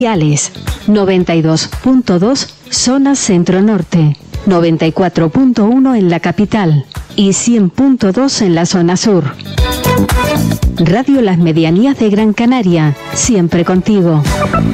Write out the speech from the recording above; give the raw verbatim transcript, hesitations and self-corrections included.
noventa y dos punto dos zona centro-norte, noventa y cuatro punto uno en la capital y cien punto dos en la zona sur. Radio Las Medianías de Gran Canaria, siempre contigo.